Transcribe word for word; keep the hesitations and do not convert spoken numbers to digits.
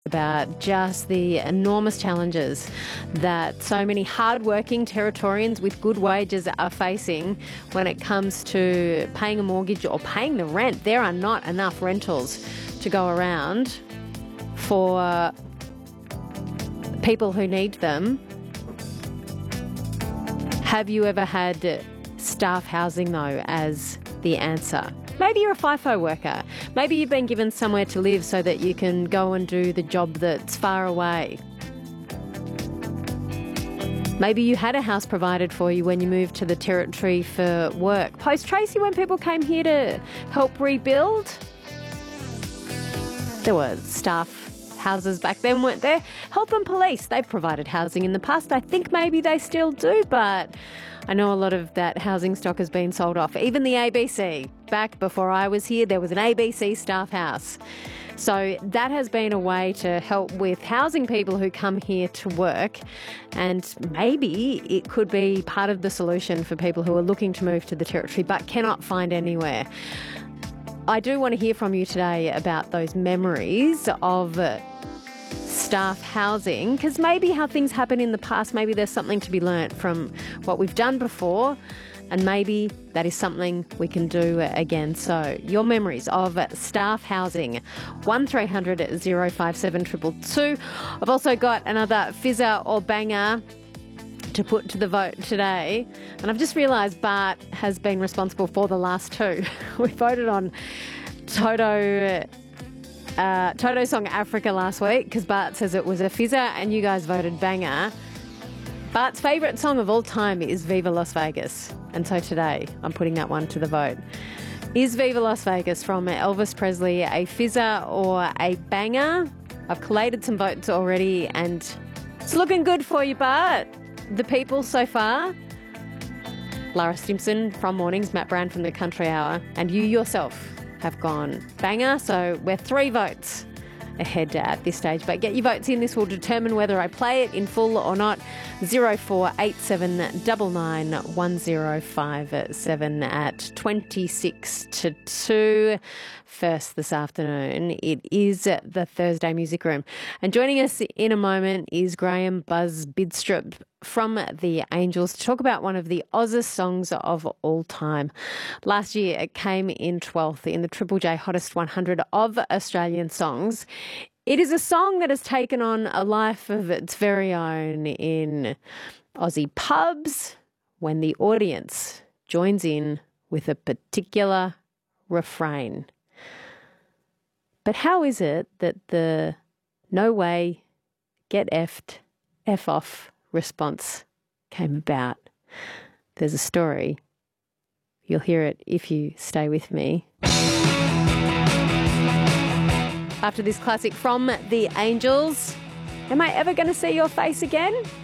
About just the enormous challenges that so many hard-working Territorians with good wages are facing when it comes to paying a mortgage or paying the rent. There are not enough rentals to go around for people who need them. Have you ever had staff housing, though, as the answer? Maybe you're a FIFO worker. Maybe you've been given somewhere to live so that you can go and do the job that's far away. Maybe you had a house provided for you when you moved to the Territory for work. Post-Tracy, when people came here to help rebuild, there were staff houses back then, weren't there? Health and Police, they've provided housing in the past. I think maybe they still do, but I know a lot of that housing stock has been sold off. Even the A B C, back before I was here, there was an A B C staff house. So that has been a way to help with housing people who come here to work, and maybe it could be part of the solution for people who are looking to move to the Territory but cannot find anywhere. I do want to hear from you today about those memories of staff housing, because maybe how things happen in the past, maybe there's something to be learnt from what we've done before, and maybe that is something we can do again. So your memories of staff housing, one three hundred oh five seven two two two. I've also got another fizzer or banger to put to the vote today, and I've just realised Bart has been responsible for the last two. We voted on Toto uh, Toto song Africa last week because Bart says it was a fizzer, and you guys voted banger. Bart's favourite song of all time is Viva Las Vegas, and so today I'm putting that one to the vote. Is Viva Las Vegas from Elvis Presley a fizzer or a banger? I've collated some votes already, and it's looking good for you, Bart. The people so far: Lara Stimson from Mornings, Matt Brown from the Country Hour, and you yourself have gone banger. So we're three votes ahead at this stage. But get your votes in. This will determine whether I play it in full or not. zero four eight seven nine nine one zero five seven at twenty-six to two. First this afternoon, it is the Thursday Music Room. And joining us in a moment is Graham Buzz Bidstrup from the Angels to talk about one of the Ozzest songs of all time. Last year, it came in twelfth in the Triple J Hottest one hundred of Australian songs. It is a song that has taken on a life of its very own in Aussie pubs when the audience joins in with a particular refrain. But how is it that the no way, get effed, F off response came about? There's a story. You'll hear it if you stay with me. After this classic from the Angels, am I ever going to see your face again?